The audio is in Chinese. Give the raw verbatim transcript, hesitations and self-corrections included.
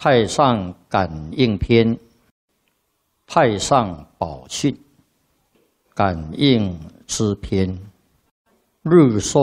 太上感应篇，太上宝训，感应之篇，日诵